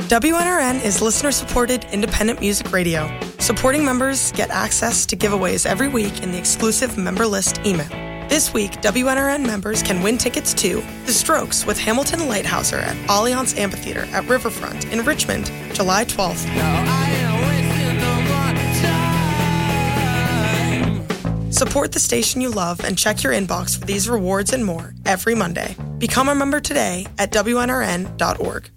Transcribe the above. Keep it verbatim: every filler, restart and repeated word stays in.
W N R N is listener-supported independent music radio. Supporting members get access to giveaways every week in the exclusive member list email. This week, W N R N members can win tickets to The Strokes with Hamilton Lighthouser at Allianz Amphitheater at Riverfront in Richmond, July twelfth. No, I ain't wasting no more time. Support the station you love and check your inbox for these rewards and more every Monday. Become a member today at W N R N dot org.